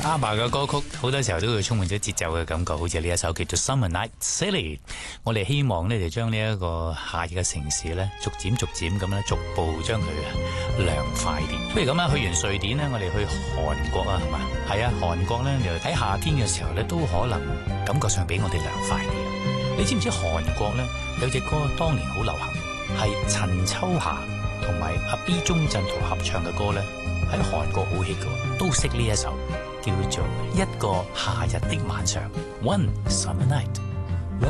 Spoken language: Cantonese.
阿爸嘅歌曲好多時候都會充滿咗節奏嘅感覺，好似呢一首叫做 Summer Night City。我哋希望呢就將呢一個夏日嘅城市呢，逐漸咁咧，逐步將佢涼快啲。不如咁啊，去完瑞典呢，我哋去韓國啊，係嘛？係啊，韓國呢，就喺夏天嘅時候呢，都可能感覺上比我哋涼快啲。你知唔知韓國呢，有隻歌當年好流行，係陳秋霞同埋阿 B 鐘鎮濤合唱嘅歌呢，喺韓國好 hit 嘅，都識呢一首。叫做一個夏日的晚上 ，One Summer Night。